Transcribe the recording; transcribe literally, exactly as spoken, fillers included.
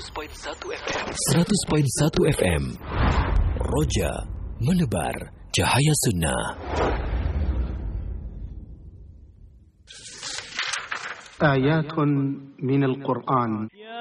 seratus koma satu F M. Roja menebar cahaya sunnah. آيات من القرآن